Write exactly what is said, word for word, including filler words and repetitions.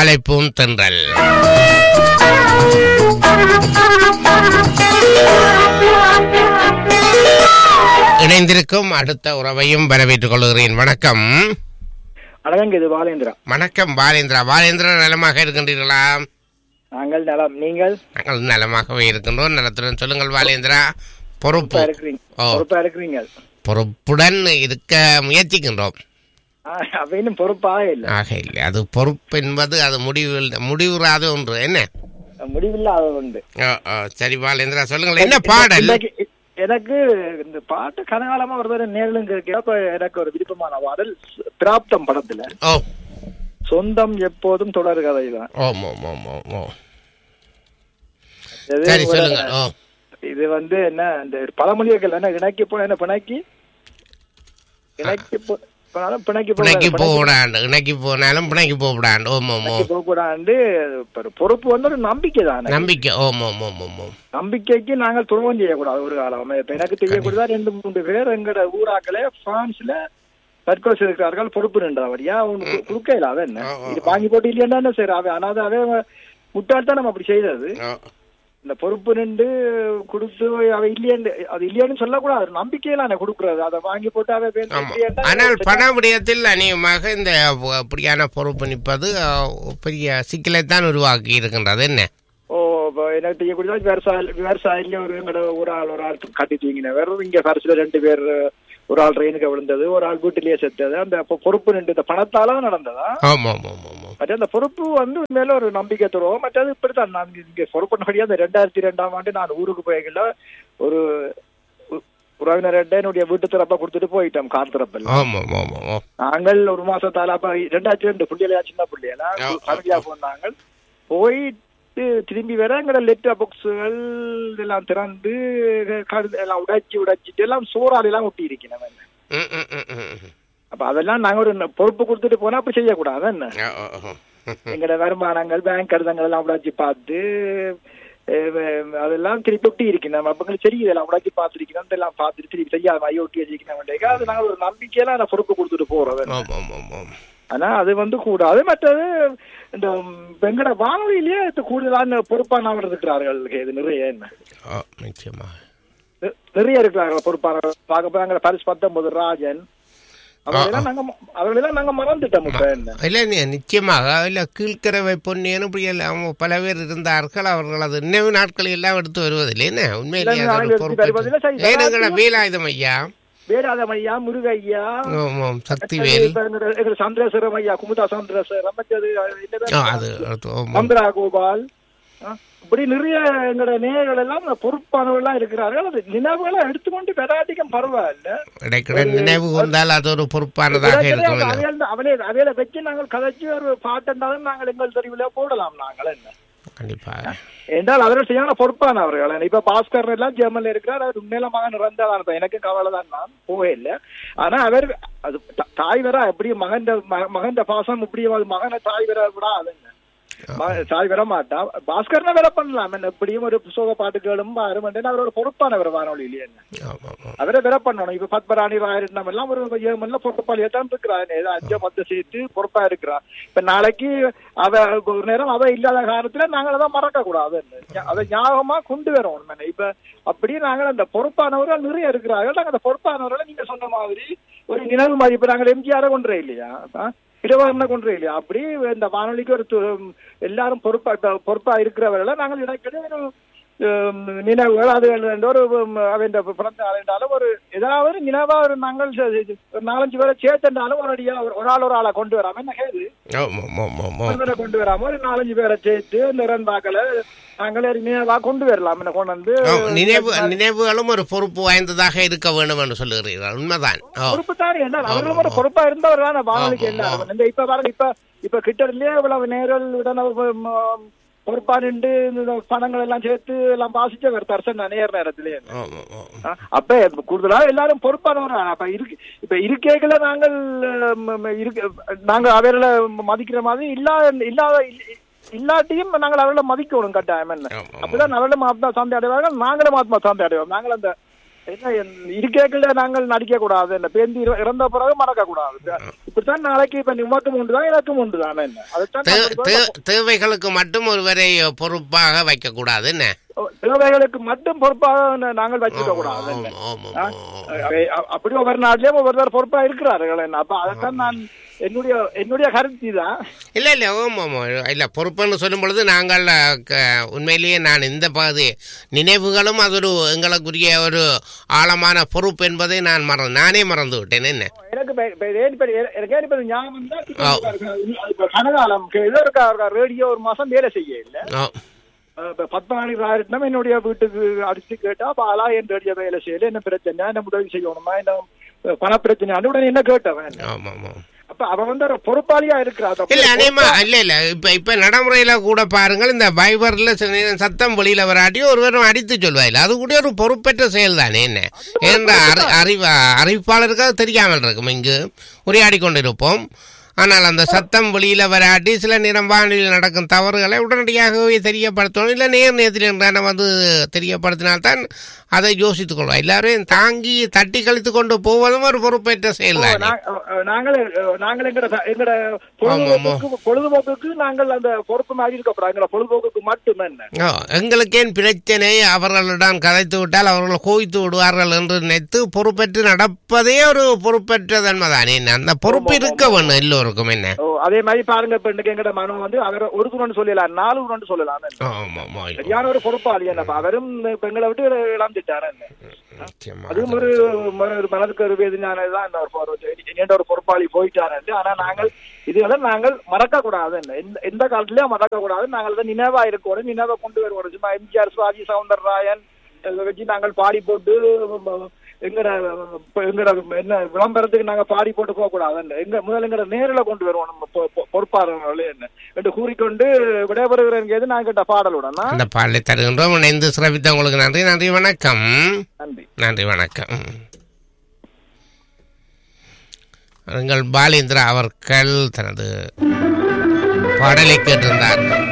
மாலை பூந்தென்றல். இணைந்திருக்கும் அடுத்த உறவையும் வரவேற்றுக் கொள்கிறேன். வணக்கம். வணக்கம், இது பாலேந்திரா. வணக்கம் பாலேந்திரா. பாலேந்திரா நலமாக இருக்கின்றீர்களா? நாங்கள் நலம், நீங்கள்? நாங்கள் நலமாகவே இருக்கின்றோம். நலத்துடன் சொல்லுங்கள் பாலேந்திரா. பொறுப்பு பொறுப்பா இருக்கிறீங்க? பொறுப்புடன் இருக்க முயற்சிக்கின்றோம். இன்னும் பொறுப்பாக இல்லை. ஆக இல்லை, அது பொறுப்பு என்பது அது முடிவு முடிவுறாத ஒன்று. என்ன முடிவில்லாத ஒன்று. சரி பாலேந்திரா, சொல்லுங்கள் என்ன பாடல்? எனக்கு இந்த பாட்டு கனகாலமா ஒரு நேரிலும் கேட்க எனக்கு ஒரு விருப்பமான பாடல் பிராப்தம் படத்துல ஓ சொந்தம் எப்போதும் தொடர் கதை தான். இது வந்து என்ன இந்த பழமொழிகள் என்ன இணைக்கி போன என்ன பிணைக்கி இணைக்கி போனாலும் பிணைக்கி பிணைக்கி போடாண்டு இணைக்கி போனாலும் பிணைக்கி போடாண்டு போகக்கூடாண்டு. பொறுப்பு வந்து ஒரு நம்பிக்கை தான். நம்பிக்கை நம்பிக்கைக்கு நாங்கள் துரோகம் செய்யக்கூடாது ஒரு காலம். இப்ப எனக்கு தெரியக்கூடாது ரெண்டு மூன்று பேர் எங்கட ஊராக்களே பிரான்ஸ்ல தற்கொலை இருக்கிறார்கள். பொறுப்பு நின்றவரியா அவனுக்கு குடுக்கல. அவன் என்ன இது வாங்கி போட்டு இல்லையா சரி அவன் ஆனாத அவன் முட்டாள்தான் நம்ம அப்படி செய்தது. இந்த பொறுப்பு நின்று கொடுத்து அவ இல்லையன்னு அது இல்லையான்னு சொல்லக்கூடாது. நம்பிக்கையில நான் கொடுக்குறது அதை வாங்கி போட்டு அவ. ஆனால் பண விடயத்தில் அநேகமாக இந்த அப்படியான பொறுப்பு நிற்பது பெரிய சிக்கலைத்தான் உருவாக்கி இருக்கின்றது. என்ன ஓ எனக்கு தெரியக்கூடிய விவசாய விவசாயில ஒரு எங்கட ஒரு ஆள் ஒரு ஆள் கட்டி தூங்கின வேற இங்க பரிசுல ரெண்டு பேர் ஒரு ஆள் ட்ரெயினுக்கு விழுந்தது, ஒரு ஆள் வீட்டிலேயே செத்தது. அந்த பொறுப்பு நின்று இந்த பணத்தால நடந்ததா? மற்ற அந்த பொறுப்பு வந்து மேல ஒரு நம்பிக்கை தருவோம். மற்றது இப்படித்தான் நான் இங்க பொறுப்புபடியா அந்த ரெண்டாயிரத்தி ரெண்டாம் ஆண்டு நான் ஊருக்கு போய்கல ஒரு உறவினர் என்னுடைய வீட்டு திறப்ப கொடுத்துட்டு போயிட்டோம். கார் திறப்பில் நாங்கள் ஒரு மாசத்தால அப்ப ரெண்டாயிரத்தி ரெண்டு புள்ளியா சின்ன புள்ளியா ஃபேமிலியா போனாங்க. போய் திரும்பி வர எங்கட லெட்டர் பாக்ஸுகள் எல்லாம் திறந்து எல்லாம் உடைச்சி உடைச்சிட்டு எல்லாம் சோறால் எல்லாம் ஒட்டி இருக்கிறேன். அப்ப அதெல்லாம் நாங்க ஒரு பொறுப்பு கொடுத்துட்டு போனா அப்படி செய்யக்கூடாது. என்ன எங்கட வருமானங்கள் பேங்க் கருதங்கள் எல்லாம் உடைச்சி பார்த்து அதெல்லாம் திருப்பி ஒட்டி இருக்கணும். அப்ப சரி இதெல்லாம் உடைச்சி பார்த்துருக்கணும், இதெல்லாம் பார்த்துட்டு திருப்பி செய்யாம ஐயோ ஒட்டி வச்சிருக்கணும். அது நாங்க ஒரு நம்பிக்கையில நான் பொறுப்பு கொடுத்துட்டு போறோம். ஆனா அது வந்து கூடாது. மற்றது இந்த எங்கட வானொலியிலேயே கூடுதலான பொறுப்பான இருக்கிறார்கள். இது நிறைய என்ன நிறைய இருக்கிறார்கள் பொறுப்பான பார்க்க போய் அங்க பரிசு பத்தொன்பது ராஜன் அவர்களெல்லாம் நாங்க அவர்களெல்லாம் நாங்க மறந்துட்டோம். இல்ல நிச்சயமாக இல்ல கீழ்கரவை பொன்னியன் இப்படி எல்லாம் பல பேர் இருந்தார்கள். அவர்கள் அது நினைவு நாட்களை எல்லாம் எடுத்து வருவதில்லை. என்ன உண்மையிலேயே வேலாயுதம் ஐயா, வேடாதம் ஐயா, முருகையா, சக்திவேல், சந்திரசேகரம் ஐயா, குமுதா சந்திரசேகரம், மந்திரா கோபால், இப்படி நிறைய எங்களோட நேயர்கள் எல்லாம் பொறுப்பானவர்களா இருக்கிறார்கள். அது நினைவுகளை எடுத்துக்கொண்டு பெராட்டிக்கும் பரவாயில்ல. நினைவு வந்தால் அது ஒரு பொறுப்பானதாக இருக்கும். அவளே அவையில வச்சு நாங்கள் கதைச்சு ஒரு பாட்டுண்டாலும் நாங்கள் எங்கள் தெரிவில போடலாம். நாங்கள் என்ன கண்டிப்பாக என்றால் அவர்கள் சரியான பொறுப்பானவர்கள். இப்ப பாஸ்கர் எல்லாம் ஜெர்மன்ல இருக்கிறார். அவர் உண்மையில மகன் இறந்தாதான் எனக்கு கவலை தான். நான் போகல. ஆனா அவர் அது தாய் வர எப்படி மகன் மகன் பாசம் இப்படி மகனை தாய் வர விடாதுங்க. தாய் வர மாட்டா. பாஸ்கர்னா வேலை பண்ணலாம். எப்படியும் ஒரு சோக பாட்டுகளும் அவரோட பொறுப்பானவர் வானொலியிலேயே அவரை வேலை பண்ணணும். இப்ப பத்மராணி ராயரட்னம் எல்லாம் ஒரு ஏமன்ல பொறுப்பாளியா தான் இருக்கிறார். அஞ்சு பத்து சேர்த்து பொறுப்பா இருக்கிறார். இப்ப நாளைக்கு அவ ஒரு நேரம் அவ இல்லாத காலத்துல நாங்கள் அதை மறக்க கூடாது. அதை ஞாபகமா கொண்டு வரோம். இப்ப அப்படியே நாங்கள் அந்த பொறுப்பானவர்கள் நிறைய இருக்கிறார்கள். நாங்கள் அந்த பொறுப்பானவர்களை நீங்க சொன்ன மாதிரி ஒரு நினைவு மாதிரி இப்ப நாங்கள் எம்ஜிஆரை கொண்டே இல்லையா, இடவரண கொன்றே இல்லையா, அப்படி இந்த வானொலிக்கு ஒரு எல்லாரும் பொறுப்பா பொறுப்பா இருக்கிறவர்களை நாங்கள் இடைக்கிட நினைவுகள் அது ஒரு அவன் பிறந்த ஆளுண்டாலும் ஒரு ஏதாவது நினைவா ஒரு நாங்கள் ஒரு நாலஞ்சு பேரை சேர்த்துட்டாலும் ஒரு அடியா ஒரு ஆள் ஒரு ஆளை கொண்டு வராம என்ன கேது கொண்டு வராம ஒரு நாலஞ்சு பேரை சேர்த்து இந்த இரண்டாக்களை நாங்களே நினைவா கொண்டு வரலாம். என்ன கொண்டு வந்து நினைவு நினைவுகளும் ஒரு பொறுப்பு வாய்ந்ததாக இருக்க வேண்டும் என்று சொல்லுகிறீர்கள். உண்மைதான். பொறுப்பு தான். என்ன அவர்களும் ஒரு பொறுப்பா இருந்தவர் தான் வானொலிக்கு. என்ன இப்ப பாருங்க, இப்ப இப்ப கிட்டத்திலேயே இவ்வளவு நேரம் பொறுப்பா நின்று பணங்கள் எல்லாம் சேர்த்து எல்லாம் வாசிச்சவர் தர்சன் நேர் நேரத்திலே. அப்ப கூடுதலா எல்லாரும் பொறுப்பானவர். அப்ப இருக்கு இப்ப இருக்கைகளை நாங்கள் நாங்க அவர்களை மதிக்கிற மாதிரி இல்லா இல்லாத இல்லாட்டியும் நாங்கள் அவர்களை மதிக்கணும் கட்டாயம். என்ன அப்பதான் அவர்களும் ஆத்மா சாந்தி அடைவார்கள், நாங்களும் ஆத்மா சாந்தி அடைவோம். நாங்கள் அந்த இருக்கைகள நாங்கள் நடிக்க கூடாது, என்ன பேந்தி இறந்த பிறகு மறக்க கூடாது. இப்படித்தான் நாளைக்கு இப்ப உமக்கும் உண்டுதான் எனக்கும் உண்டுதான். என்ன அதுதான் தேவைகளுக்கு மட்டும் ஒருவரை பொறுப்பாக வைக்க கூடாது, என்ன தேவைகளுக்கு மட்டும் பொறுப்பாக நாங்கள் வச்சுக்க கூடாது. அப்படி ஒவ்வொரு நாட்டிலேயும் ஒவ்வொருத்தர் பொறுப்பா இருக்கிறார்கள். என்ன அப்ப அதைத்தான் நான் என்னுடைய என்னுடைய கருத்து தான். இல்ல இல்ல ஓம் இல்ல பொறுப்புன்னு சொல்லும் பொழுது நாங்கள் உண்மையிலேயே நான் இந்த பகுதி நினைவுகளும் அது ஒரு எங்களுக்குரிய ஒரு ஆழமான பொறுப்பு என்பதை நான் மறந்து நானே மறந்து விட்டேன். என்ன எனக்கு ஞாபகம் கனகாலம் ரேடியோ ஒரு மாசம் வேலை செய்ய இல்லை. பத்து நாளைக்கு ஆயிரட்டும் என்னுடைய வீட்டுக்கு அடிச்சு கேட்டா பாலா என் ரேடியோ வேலை செய்யல, என்ன பிரச்சனை, என்ன உதவி செய்யணுமா, என்ன பண பிரச்சனை, உடனே என்ன கேட்டவன். அப்ப அவன் வந்து ஒரு பொறுப்பாளியா இருக்கிறான். இல்ல அநேகமா இல்ல இல்ல இப்ப இப்ப நடைமுறையில கூட பாருங்கள், இந்த பைபர்ல சத்தம் வெளியில வராட்டியும் ஒருவரும் அடித்து சொல்வாயில்ல, அது கூட ஒரு பொறுப்பற்ற செயல் தானே. என்ன என்ற அறிவ அறிவிப்பாளருக்கு தெரியாமல் இருக்கும், இங்கு உரையாடி கொண்டிருப்போம். ஆனால் அந்த சத்தம் வெளியில வராட்டி சில நேரம் வானிலையில் நடக்கும் தவறுகளை உடனடியாகவே தெரியப்படுத்தணும். இல்லை நேர் நேரத்தில் வந்து தெரியப்படுத்தினால்தான் அதை யோசித்துக் கொள்வோம். எல்லாரும் தாங்கி தட்டி கழித்து கொண்டு போவதும் ஒரு பொறுப்பேற்ற செயல் தான். நாங்கள் நாங்கள் எங்கட எங்கட பொழுதுபோக்குக்கு நாங்கள் அந்த பொறுப்பு மாதிரி இருக்கப்படாது, எங்கட பொழுதுபோக்குக்கு மட்டும். என்ன எங்களுக்கேன் பிரச்சனை, அவர்களிடம் கதைத்து விட்டால் அவர்கள் கோய்த்து விடுவார்கள் என்று நினைத்து பொறுப்பேற்று நடப்பதே ஒரு பொறுப்பேற்ற தன்மைதானே. அந்த பொறுப்பு இருக்க வேணும் எல்லோருக்கும். என்ன அதே மாதிரி பாருங்க, இப்ப இன்னைக்கு எங்கட மனு வந்து அவர் ஒரு குரண்டு சொல்லலாம், நாலு குரண்டு சொல்லலாம். சரியான ஒரு பொறுப்பாளி. என்ன அவரும் எங்களை விட்டு இழந்துட்டாரு. அதுவும் ஒரு மனதுக்கு ஒரு வேதனையானதுதான். என்ன ஒரு பொறுப்பாளி போயிட்டாரு. ஆனா நாங்கள் இதுகளை நாங்கள் மறக்க கூடாது. எந்த காலத்திலயும் மறக்க கூடாது. நாங்கள் தான் நினைவா இருக்கணும், நினைவை கொண்டு வருவோம். சும்மா எம்ஜிஆர், சிவாஜி, சவுந்தரராயன் வச்சு நாங்கள் பாடி போட்டு எங்கட எங்கட என்ன விளம்பரத்துக்கு நாங்க பாடி போட்டு போக கூடாது. எங்க முதல்ல எங்கட நேரில் கொண்டு வருவோம் நம்ம பொறுப்பாளர்களே என்ன என்று கூறிக்கொண்டு விடைபெறுகிறேன். நான் கேட்ட பாடலுடன் அந்த பாடலை தருகின்றோம். இணைந்து சிறப்பித்த உங்களுக்கு நன்றி. நன்றி, வணக்கம். நன்றி, நன்றி, வணக்கம். எங்கள் பாலேந்திரா அவர்கள் தனது பாடலை கேட்டிருந்தார்.